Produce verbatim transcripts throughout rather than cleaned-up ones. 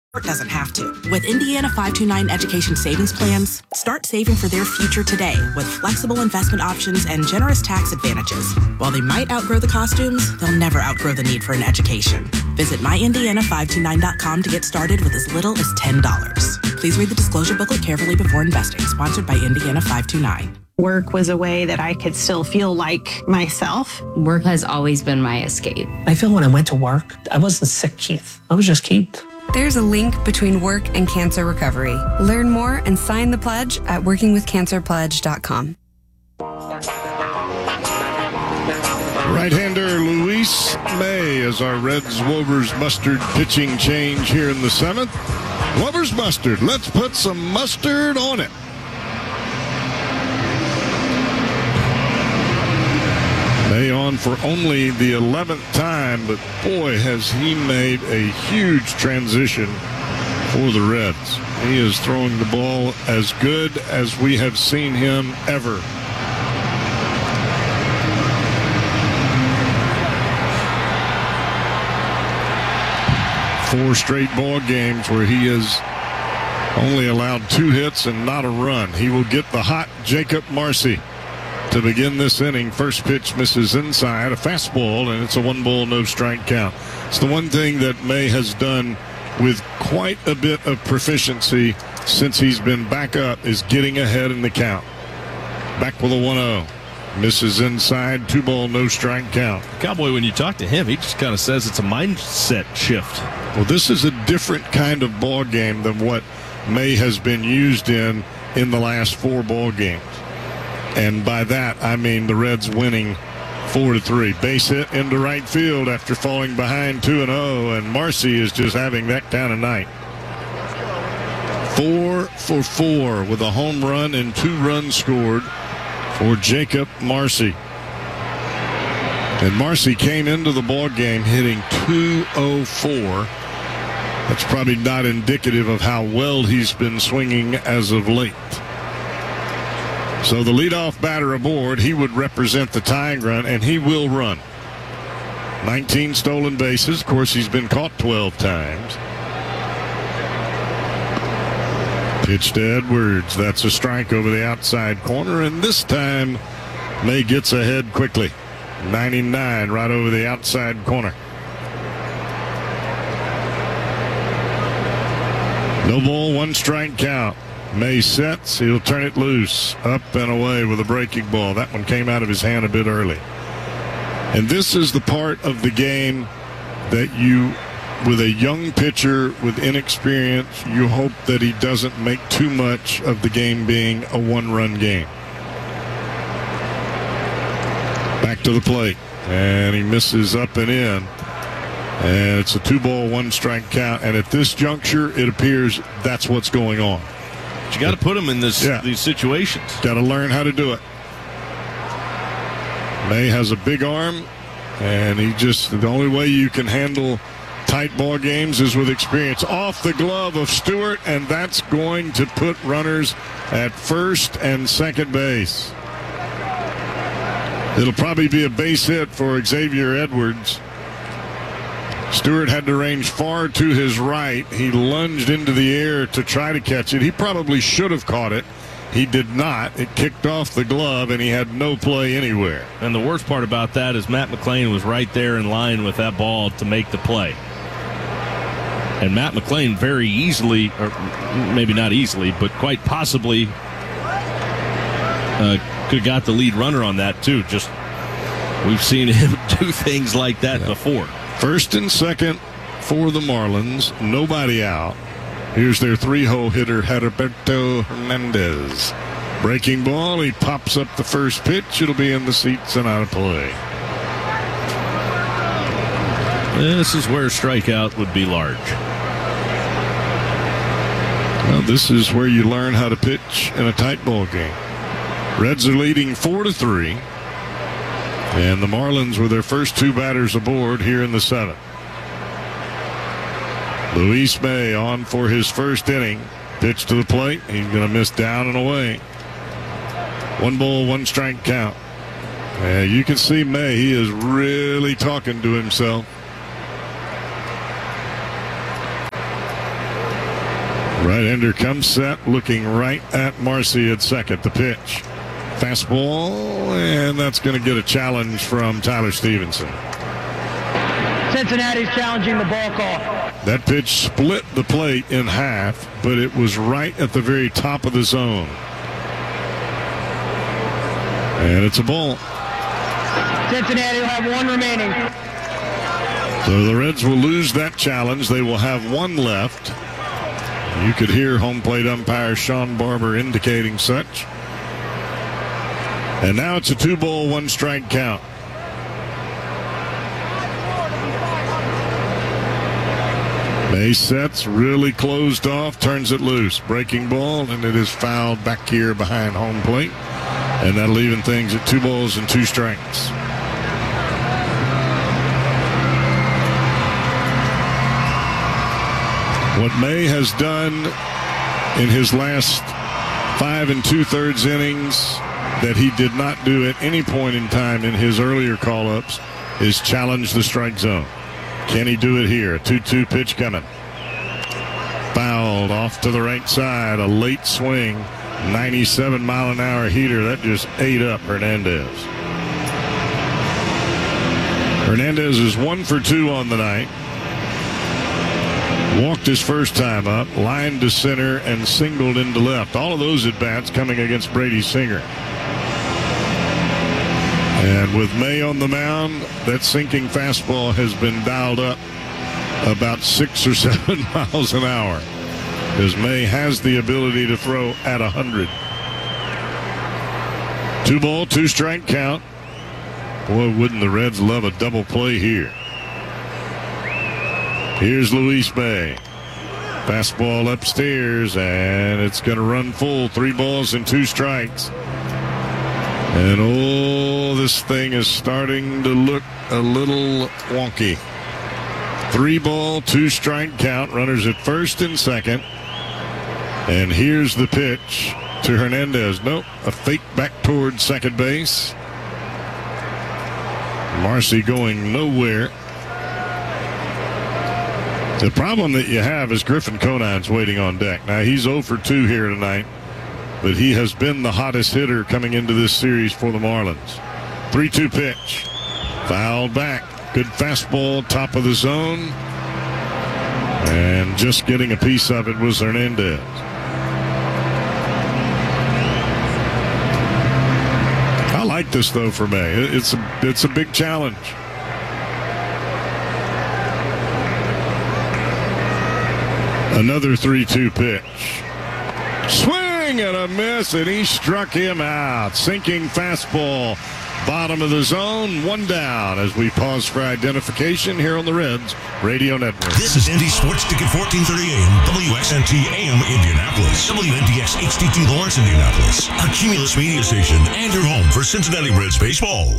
It doesn't have to. With Indiana five two nine Education Savings Plans, start saving for their future today with flexible investment options and generous tax advantages. While they might outgrow the costumes, they'll never outgrow the need for an education. Visit my indiana five two nine dot com to get started with as little as ten dollars. Please read the disclosure booklet carefully before investing. Sponsored by Indiana five two nine. Work was a way that I could still feel like myself. Work has always been my escape. I feel when I went to work, I wasn't sick, Keith. I was just Keith. There's a link between work and cancer recovery. Learn more and sign the pledge at working with cancer pledge dot com. Right-hander Luis May is our Reds Wolvers Mustard pitching change here in the seventh. Wolvers Mustard, let's put some mustard on it. May on for only the eleventh time, but boy, has he made a huge transition for the Reds. He is throwing the ball as good as we have seen him ever. Four straight ball games where he has only allowed two hits and not a run. He will get the hot Jacob Marcy to begin this inning. First pitch misses inside, a fastball, and it's a one ball, no strike count. It's the one thing that May has done with quite a bit of proficiency since he's been back up is getting ahead in the count. Back with a one oh. Misses inside, two ball, no strike count. Cowboy, when you talk to him, he just kind of says it's a mindset shift. Well, this is a different kind of ball game than what May has been used in in the last four ball games. And by that, I mean the Reds winning four to three. Base hit into right field after falling behind two and oh, and Marcy is just having that kind of night. Four for four with a home run and two runs scored for Jacob Marcy. And Marcy came into the ball game hitting two oh four. That's probably not indicative of how well he's been swinging as of late. So the leadoff batter aboard, he would represent the tying run, and he will run. nineteen stolen bases. Of course, he's been caught twelve times. Pitch to Edwards. That's a strike over the outside corner, and this time May gets ahead quickly. ninety-nine right over the outside corner. No ball, one strike count. May sets, he'll turn it loose, up and away with a breaking ball. That one came out of his hand a bit early. And this is the part of the game that you, with a young pitcher with inexperience, you hope that he doesn't make too much of the game being a one-run game. Back to the plate, and he misses up and in. And it's a two-ball, one-strike count. And at this juncture, it appears that's what's going on. You got to put him in this yeah. these situations. Got to learn how to do it. May has a big arm, and he just, the only way you can handle tight ball games is with experience. Off the glove of Stewart, and that's going to put runners at first and second base. It'll probably be a base hit for Xavier Edwards. Stewart had to range far to his right. He lunged into the air to try to catch it. He probably should have caught it. He did not. It kicked off the glove, and he had no play anywhere. And the worst part about that is Matt McLain was right there in line with that ball to make the play. And Matt McLain very easily, or maybe not easily, but quite possibly uh, could have got the lead runner on that too. Just we've seen him do things like that yeah. before. First and second for the Marlins. Nobody out. Here's their three-hole hitter, Heriberto Hernandez. Breaking ball. He pops up the first pitch. It'll be in the seats and out of play. This is where a strikeout would be large. Well, this is where you learn how to pitch in a tight ball game. Reds are leading four to three. And the Marlins with their first two batters aboard here in the seventh. Luis May on for his first inning. Pitch to the plate. He's going to miss down and away. One ball, one strike count. Uh, you can see May. He is really talking to himself. Right-hander comes set, looking right at Marcy at second. The pitch. Fastball, and that's going to get a challenge from Tyler Stevenson. Cincinnati's challenging the ball call. That pitch split the plate in half, but it was right at the very top of the zone. And it's a ball. Cincinnati will have one remaining. So the Reds will lose that challenge. They will have one left. You could hear home plate umpire Sean Barber indicating such. And now it's a two ball, one strike count. May sets, really closed off, turns it loose. Breaking ball, and it is fouled back here behind home plate. And that'll even things at two balls and two strikes. What May has done in his last five and two-thirds innings that he did not do at any point in time in his earlier call-ups is challenge the strike zone. Can he do it here? A two two pitch coming. Fouled off to the right side. A late swing. ninety-seven mile an hour heater. That just ate up Hernandez. Hernandez is one for two on the night. Walked his first time up, lined to center, and singled into left. All of those at-bats coming against Brady Singer. And with May on the mound, that sinking fastball has been dialed up about six or seven miles an hour, because May has the ability to throw at one hundred. Two ball, two strike count. Boy, wouldn't the Reds love a double play here. Here's Luis May. Fastball upstairs, and it's going to run full. Three balls and two strikes. And oh, this thing is starting to look a little wonky. Three ball, two strike count. Runners at first and second. And here's the pitch to Hernandez. Nope, a fake back toward second base. Marcy going nowhere. The problem that you have is Griffin Conine's waiting on deck. Now, he's oh for two here tonight, but he has been the hottest hitter coming into this series for the Marlins. three two pitch. Fouled back. Good fastball, top of the zone. And just getting a piece of it was Hernandez. I like this, though, for May. It's a, it's a big challenge. Another three two pitch. Swing and a miss, and he struck him out. Sinking fastball, bottom of the zone, one down as we pause for identification here on the Reds Radio Network. This is Indy Sports Ticket fourteen thirty A M, W X N T A M Indianapolis, W N D X H D T Lawrence Indianapolis, a Cumulus media station, and your home for Cincinnati Reds baseball.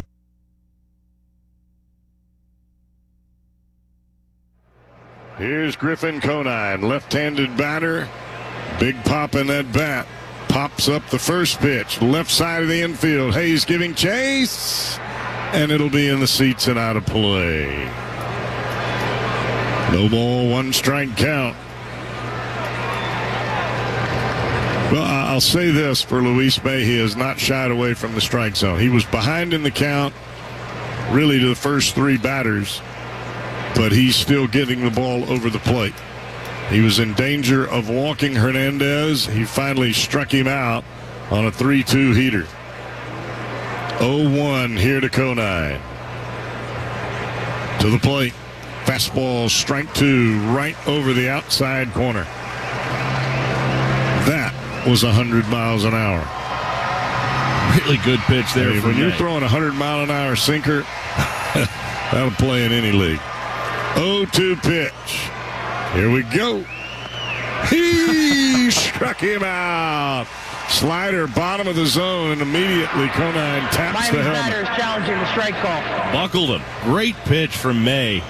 Here's Griffin Conine, left-handed batter. Big pop in that bat. Pops up the first pitch, left side of the infield. Hayes giving chase, and it'll be in the seats and out of play. No ball, one strike count. Well, I'll say this for Luis May, he has not shied away from the strike zone. He was behind in the count, really, to the first three batters, but he's still getting the ball over the plate. He was in danger of walking Hernandez. He finally struck him out on a three two heater. oh one here to Conine. To the plate. Fastball, strike two, right over the outside corner. That was one hundred miles an hour. Really good pitch there. Hey, when you're throwing a one hundred mile an hour sinker, that'll play in any league. oh two pitch. Here we go. He struck him out. Slider, bottom of the zone, and immediately Conine taps Miami the helmet. batters challenging the strike call. Buckled him. Great pitch from May.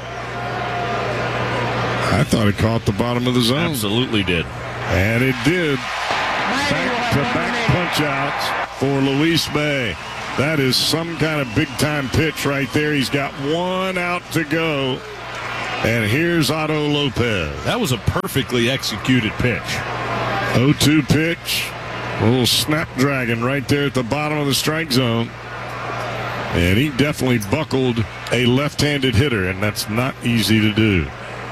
I thought it caught the bottom of the zone. Absolutely did. And it did. Back-to-back punch-outs for Luis May. That is some kind of big-time pitch right there. He's got one out to go. And here's Otto Lopez. That was a perfectly executed pitch. oh two pitch. A little snapdragon right there at the bottom of the strike zone. And he definitely buckled a left-handed hitter, and that's not easy to do.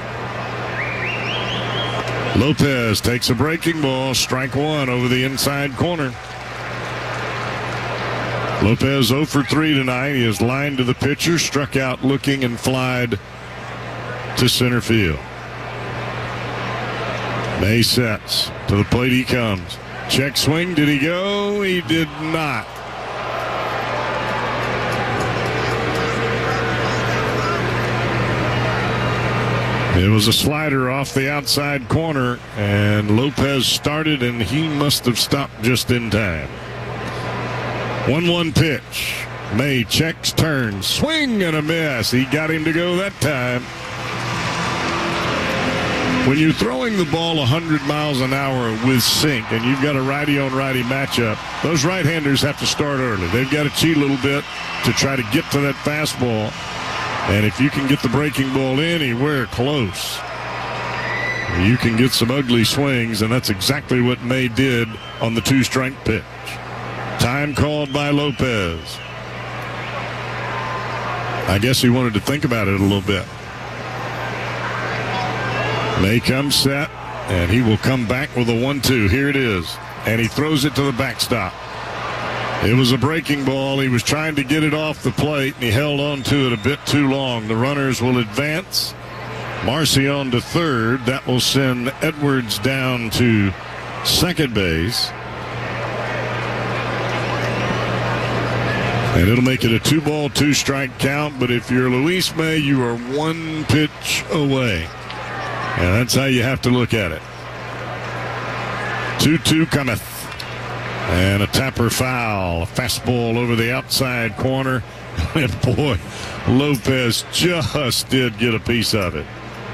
Lopez takes a breaking ball, strike one over the inside corner. Lopez oh for three tonight. He is lined to the pitcher, struck out looking and flied to center field. May sets. To the plate he comes. Check swing. Did he go? He did not. It was a slider off the outside corner, and Lopez started, and he must have stopped just in time. one one pitch. May checks, turns, swing and a miss. He got him to go that time. When you're throwing the ball one hundred miles an hour with sink and you've got a righty-on-righty matchup, those right-handers have to start early. They've got to cheat a little bit to try to get to that fastball. And if you can get the breaking ball anywhere close, you can get some ugly swings, and that's exactly what May did on the two-strike pitch. Time called by Lopez. I guess he wanted to think about it a little bit. May comes set, and he will come back with a one two. Here it is, and he throws it to the backstop. It was a breaking ball. He was trying to get it off the plate, and he held on to it a bit too long. The runners will advance. Marcy on to third. That will send Edwards down to second base. And it'll make it a two-ball, two-strike count. But if you're Luis May, you are one pitch away. And that's how you have to look at it. two two cometh. And a tapper foul. A fastball over the outside corner. And boy, Lopez just did get a piece of it.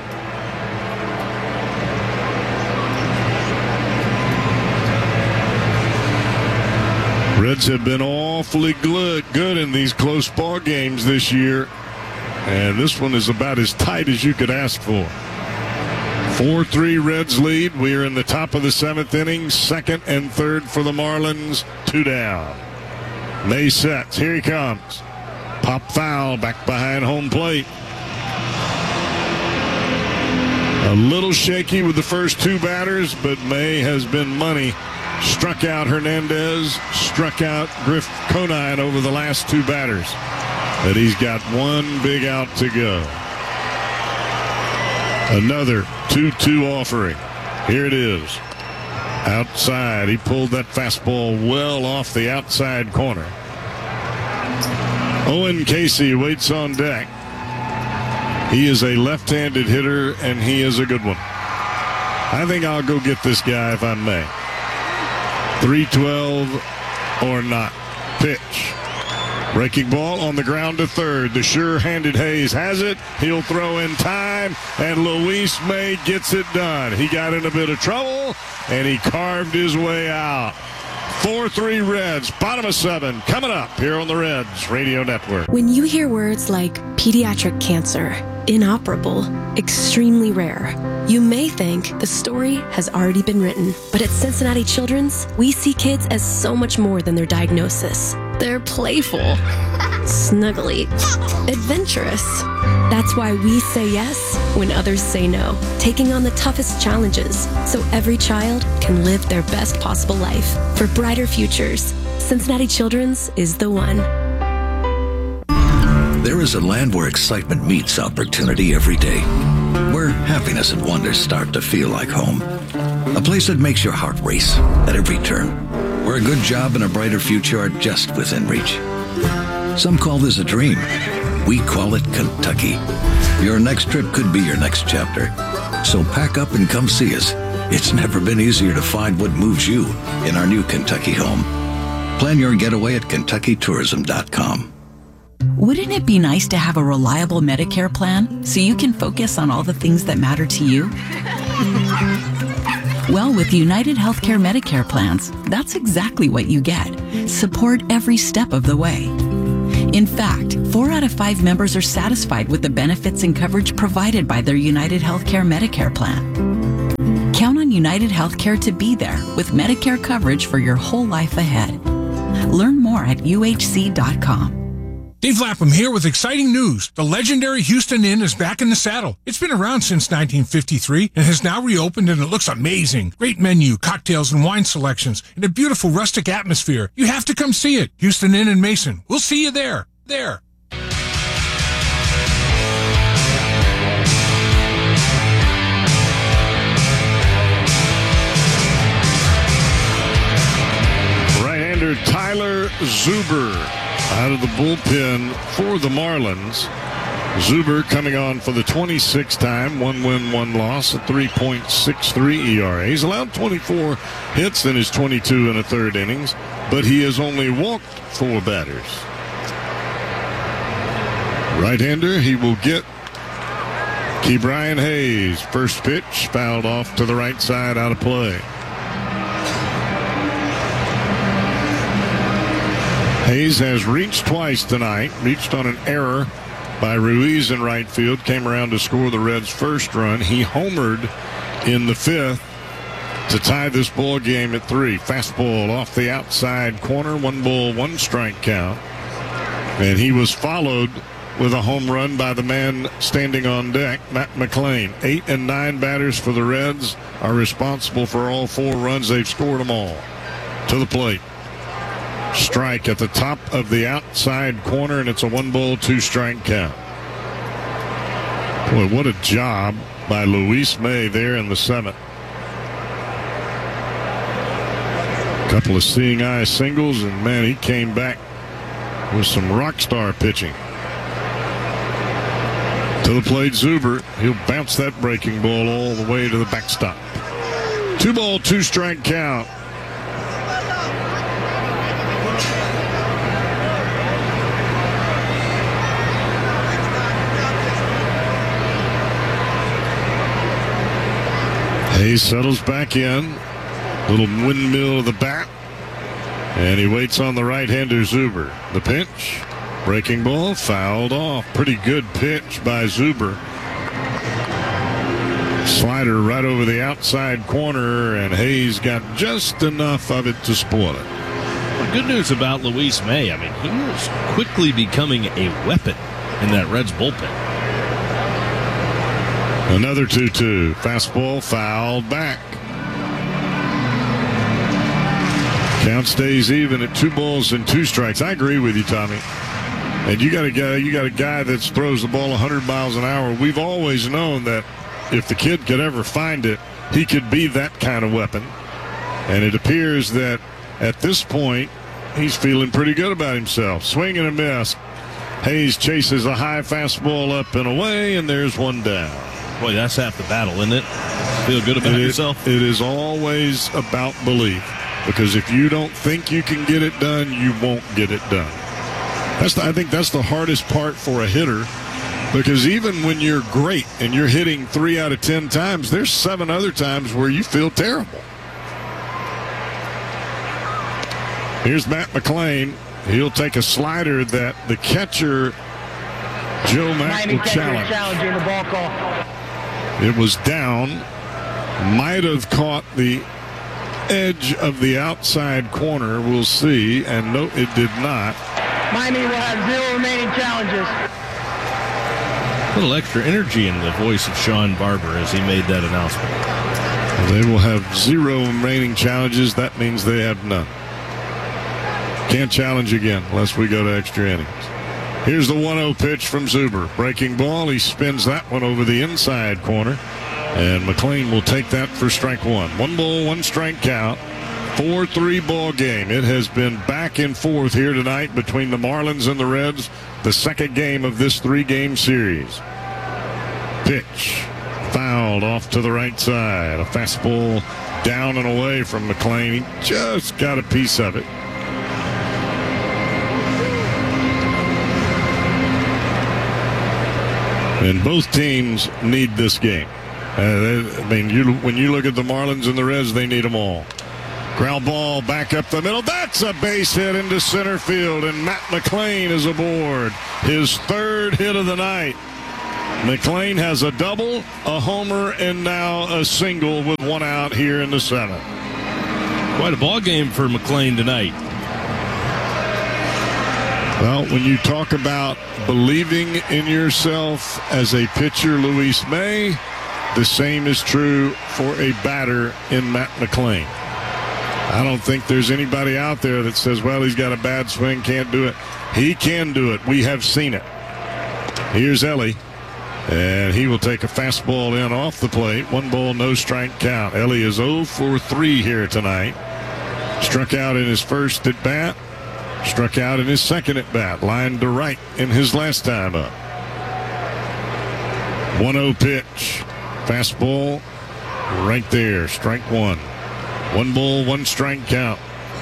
Reds have been awfully good in these close ball games this year. And this one is about as tight as you could ask for. four three Reds lead. We are in the top of the seventh inning. Second and third for the Marlins. Two down. May sets. Here he comes. Pop foul back behind home plate. A little shaky with the first two batters, but May has been money. Struck out Hernandez, struck out Griff Conine over the last two batters. But he's got one big out to go. Another two two offering. Here it is. Outside. He pulled that fastball well off the outside corner. Owen Casey waits on deck. He is a left-handed hitter, and he is a good one. I think I'll go get this guy if I may. three twelve or not. Pitch. Breaking ball on the ground to third. The sure-handed Hayes has it. He'll throw in time, and Luis May gets it done. He got in a bit of trouble, and he carved his way out. four three Reds, bottom of seven, coming up here on the Reds Radio Network. When you hear words like pediatric cancer, inoperable, extremely rare, you may think the story has already been written. But at Cincinnati Children's, we see kids as so much more than their diagnosis. They're playful, snuggly, adventurous. That's why we say yes when others say no, taking on the toughest challenges so every child can live their best possible life. For brighter futures, Cincinnati Children's is the one. There is a land where excitement meets opportunity every day, where happiness and wonder start to feel like home. A place that makes your heart race at every turn, where a good job and a brighter future are just within reach. Some call this a dream. We call it Kentucky. Your next trip could be your next chapter. So pack up and come see us. It's never been easier to find what moves you in our new Kentucky home. Plan your getaway at Kentucky Tourism dot com. Wouldn't it be nice to have a reliable Medicare plan so you can focus on all the things that matter to you? Well, with United Healthcare Medicare plans, that's exactly what you get. Support every step of the way. In fact, four out of five members are satisfied with the benefits and coverage provided by their United Healthcare Medicare plan. Count on United Healthcare to be there with Medicare coverage for your whole life ahead. Learn more at U H C dot com. Dave Lapham here with exciting news. The legendary Houston Inn is back in the saddle. It's been around since nineteen fifty-three and has now reopened, and it looks amazing. Great menu, cocktails, and wine selections, and a beautiful rustic atmosphere. You have to come see it. Houston Inn in Mason. We'll see you there. There. Right-hander Tyler Zuber out of the bullpen for the Marlins. Zuber coming on for the twenty-sixth time, one win, one loss, a three point six three E R A. He's allowed twenty-four hits in his twenty-two and a third innings, but he has only walked four batters. Right-hander, he will get Ke'Bryan Hayes. First pitch fouled off to the right side, out of play. Hayes has reached twice tonight, reached on an error by Ruiz in right field, came around to score the Reds' first run. He homered in the fifth to tie this ball game at three. Fastball off the outside corner, one ball, one strike count. And he was followed with a home run by the man standing on deck, Matt McClain. Eight and nine batters for the Reds are responsible for all four runs. They've scored them all. To the plate. Strike at the top of the outside corner, and it's a one ball, two strike count. Boy, what a job by Luis May there in the seventh. Couple of seeing eye singles, and man, he came back with some rock star pitching. To the plate, Zuber. He'll bounce that breaking ball all the way to the backstop. Two ball, two strike count. Hayes settles back in. Little windmill of the bat. And he waits on the right-hander, Zuber. The pitch. Breaking ball fouled off. Pretty good pitch by Zuber. Slider right over the outside corner, and Hayes got just enough of it to spoil it. Well, good news about Luis May. I mean, he is quickly becoming a weapon in that Reds bullpen. Another two two. Fastball fouled back. Count stays even at two balls and two strikes. I agree with you, Tommy. And you got a guy, you got a guy that throws the ball one hundred miles an hour. We've always known that if the kid could ever find it, he could be that kind of weapon. And it appears that at this point, he's feeling pretty good about himself. Swing and a miss. Hayes chases a high fastball up and away, and there's one down. Boy, that's half the battle, isn't it? Feel good about it, yourself? It is always about belief. Because if you don't think you can get it done, you won't get it done. That's the, I think that's the hardest part for a hitter. Because even when you're great and you're hitting three out of ten times, there's seven other times where you feel terrible. Here's Matt McClain. He'll take a slider that the catcher, Joe Mack, will challenge. Challenging the ball call. It was down. Might have caught the edge of the outside corner. We'll see. And no, it did not. Miami will have zero remaining challenges. A little extra energy in the voice of Sean Barber as he made that announcement. They will have zero remaining challenges. That means they have none. Can't challenge again unless we go to extra innings. Here's the one oh pitch from Zuber. Breaking ball. He spins that one over the inside corner. And McClain will take that for strike one. One ball, one strike count. four three ball game. It has been back and forth here tonight between the Marlins and the Reds. The second game of this three-game series. Pitch. Fouled off to the right side. A fastball down and away from McClain. He just got a piece of it. And both teams need this game. Uh, they, I mean, you, when you look at the Marlins and the Reds, they need them all. Ground ball back up the middle. That's a base hit into center field, and Matt McClain is aboard. His third hit of the night. McLean has a double, a homer, and now a single with one out here in the seventh. Quite a ball game for McLean tonight. Well, when you talk about believing in yourself as a pitcher, Luis May, the same is true for a batter in Matt McLean. I don't think there's anybody out there that says, well, he's got a bad swing, can't do it. He can do it. We have seen it. Here's Ellie, and he will take a fastball in off the plate. One ball, no strike count. Ellie is oh for three here tonight. Struck out in his first at bat. Struck out in his second at bat. Lined to right in his last time up. one oh pitch. Fastball right there. Strike one. One ball, one strike count.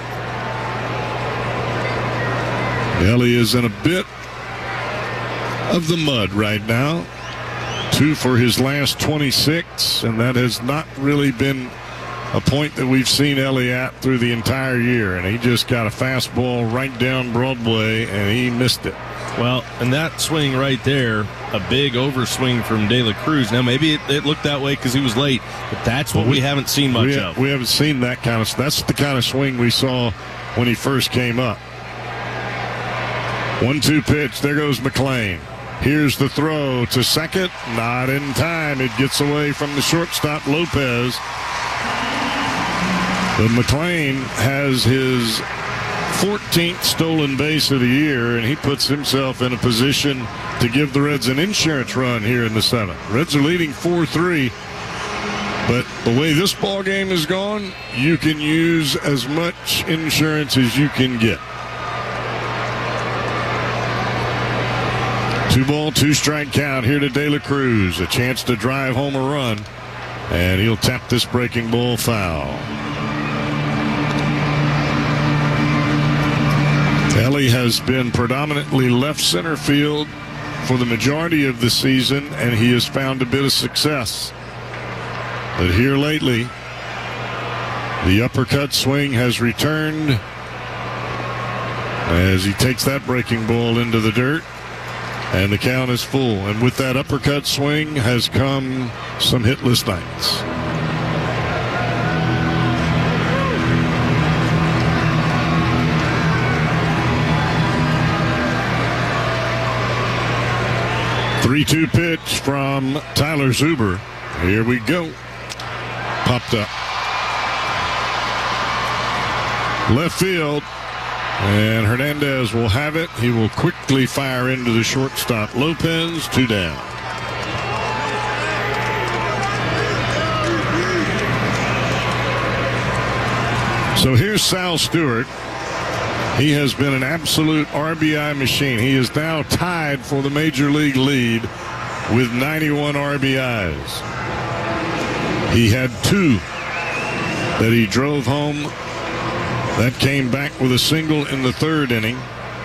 Ellie is in a bit of the mud right now. Two for his last twenty-six, and that has not really been a point that we've seen Ellie at through the entire year. And he just got a fastball right down Broadway, and he missed it. Well, and that swing right there, a big overswing from De La Cruz. Now, maybe it, it looked that way because he was late, but that's what well, we, we haven't seen much we, of. We haven't seen that kind of – that's the kind of swing we saw when he first came up. one two pitch. There goes McLean. Here's the throw to second. Not in time. It gets away from the shortstop, Lopez. But McLean has his fourteenth stolen base of the year, and he puts himself in a position to give the Reds an insurance run here in the seventh. Reds are leading four three, but the way this ball game is gone, you can use as much insurance as you can get. Two ball, two strike count here to De La Cruz. A chance to drive home a run, and he'll tap this breaking ball foul. Ellie has been predominantly left center field for the majority of the season, and he has found a bit of success. But here lately, the uppercut swing has returned as he takes that breaking ball into the dirt, and the count is full. And with that uppercut swing has come some hitless nights. three two pitch from Tyler Zuber. Here we go. Popped up. Left field. And Hernandez will have it. He will quickly fire into the shortstop, Lopez. Two down. So here's Sal Stewart. He has been an absolute R B I machine. He is now tied for the major league lead with ninety-one R B Is. He had two that he drove home. That came back with a single in the third inning.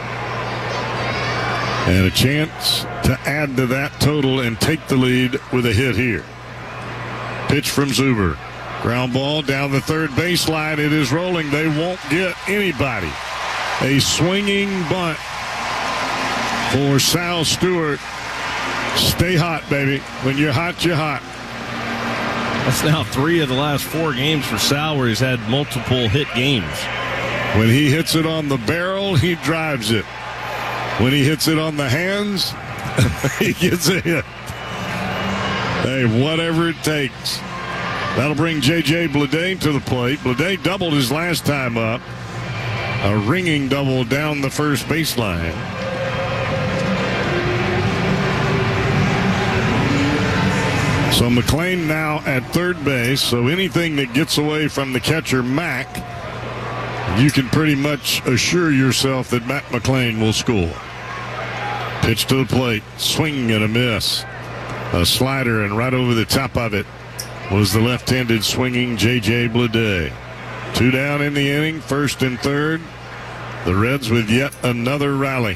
And a chance to add to that total and take the lead with a hit here. Pitch from Zuber. Ground ball down the third baseline. It is rolling. They won't get anybody. A swinging bunt for Sal Stewart. Stay hot, baby. When you're hot, you're hot. That's now three of the last four games for Sal where he's had multiple hit games. When he hits it on the barrel, he drives it. When he hits it on the hands, he gets a hit. Hey, whatever it takes. That'll bring J J Bleday to the plate. Bleday doubled his last time up. A ringing double down the first baseline. So McLean now at third base. So anything that gets away from the catcher, Mack, you can pretty much assure yourself that Matt McLean will score. Pitch to the plate. Swing and a miss. A slider, and right over the top of it was the left-handed swinging J J Bleday. Two down in the inning, first and third. The Reds with yet another rally.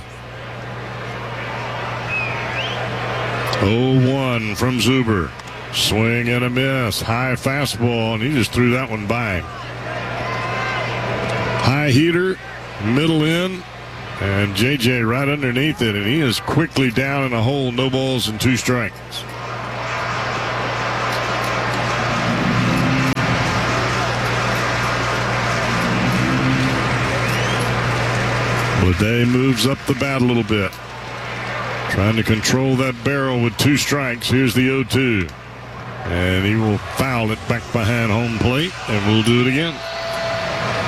oh one from Zuber. Swing and a miss. High fastball, and he just threw that one by him. High heater, middle in, And J J right underneath it, and he is quickly down in a hole. No balls and two strikes. Bleday moves up the bat a little bit, trying to control that barrel with two strikes. Here's the oh two. And he will foul it back behind home plate, and we'll do it again.